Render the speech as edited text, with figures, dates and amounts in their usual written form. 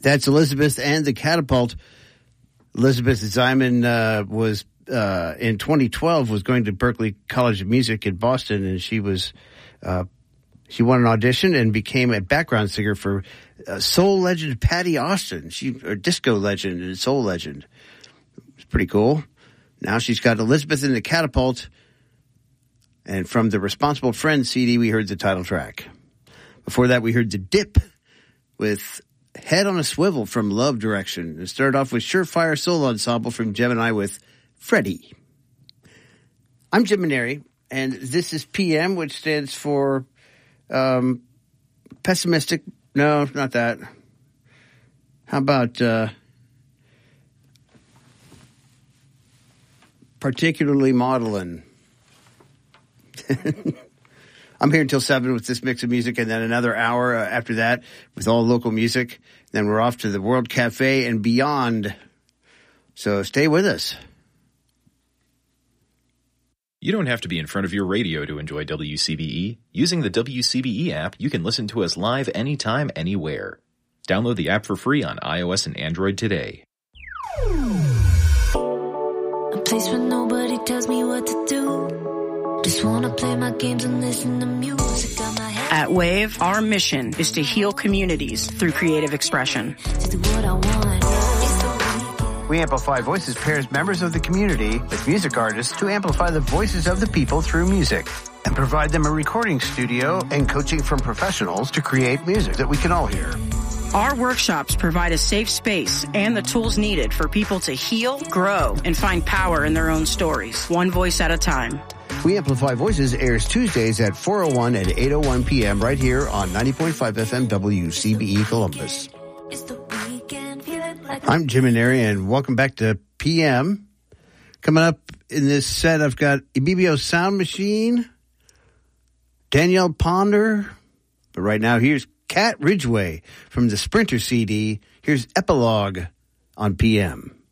That's Elizabeth and the Catapult. Elizabeth Ziman was in 2012 was going to Berklee College of Music in Boston, and she won an audition and became a background singer for soul legend Patty Austin. A disco legend and soul legend. It's pretty cool. Now she's got Elizabeth and the Catapult, and from the Responsible Friends CD, we heard the title track. Before that, we heard The Dip with Head on a Swivel from Love Direction. It started off with Surefire Soul Ensemble from Gemini with Freddie. I'm Jim Maneri, and this is PM, which stands for pessimistic. No, not that. How about particularly modeling? I'm here until 7 with this mix of music, and then another hour after that with all local music. Then we're off to the World Cafe and beyond. So stay with us. You don't have to be in front of your radio to enjoy WCBE. Using the WCBE app, you can listen to us live anytime, anywhere. Download the app for free on iOS and Android today. A place where nobody tells me what to do. Just wanna play my games and listen to music on my head. At WAVE, our mission is to heal communities through creative expression. To do what I want. We Amplify Voices pairs members of the community with music artists to amplify the voices of the people through music and provide them a recording studio and coaching from professionals to create music that we can all hear. Our workshops provide a safe space and the tools needed for people to heal, grow, and find power in their own stories, one voice at a time. We Amplify Voices airs Tuesdays at 4:01 and 8:01 p.m. right here on 90.5 FM WCBE Columbus. I'm Jim Maneri, and welcome back to PM. Coming up in this set, I've got Ibibio Sound Machine, Danielle Ponder, but right now here's Cat Ridgway from the Sprinter CD. Here's Epilogue on PM.